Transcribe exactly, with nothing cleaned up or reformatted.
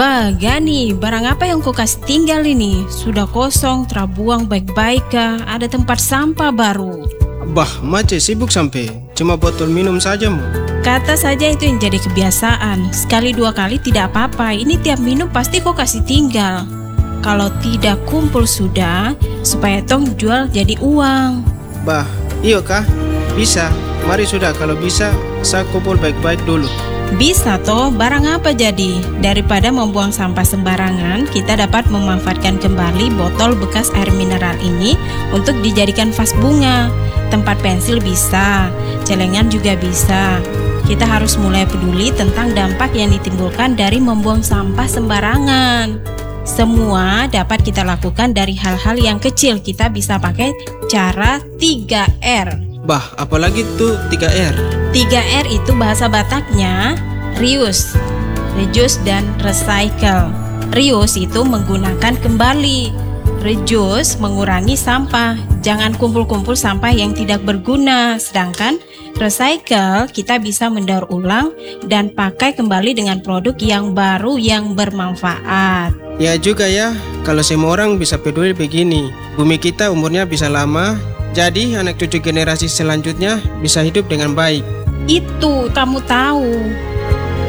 Bah, Gani, barang apa yang kau kasih tinggal ini? Sudah kosong, terbuang baik-baik kah? Ada tempat sampah baru. Bah, Mace sibuk sampai cuma botol minum saja mu. Kata saja itu yang jadi kebiasaan. Sekali dua kali tidak apa-apa. Ini tiap minum pasti kau kasih tinggal. Kalau tidak kumpul sudah, supaya tong jual jadi uang. Bah, iyo kah? Bisa. Mari sudah, kalau bisa saya kumpul baik-baik dulu. Bisa toh, barang apa jadi? Daripada membuang sampah sembarangan, kita dapat memanfaatkan kembali botol bekas air mineral ini untuk dijadikan vas bunga. Tempat pensil bisa, celengan juga bisa. Kita harus mulai peduli tentang dampak yang ditimbulkan dari membuang sampah sembarangan. Semua dapat kita lakukan dari hal-hal yang kecil. Kita bisa pakai cara tiga R. Bah, apalagi tuh tiga R? tiga R itu bahasa Bataknya reuse, reduce, dan recycle. Reuse itu menggunakan kembali. Reduce mengurangi sampah, jangan kumpul-kumpul sampah yang tidak berguna. Sedangkan recycle kita bisa mendaur ulang dan pakai kembali dengan produk yang baru yang bermanfaat. Ya juga ya, kalau semua orang bisa peduli begini, bumi kita umurnya bisa lama, jadi anak cucu generasi selanjutnya bisa hidup dengan baik. Itu kamu tahu.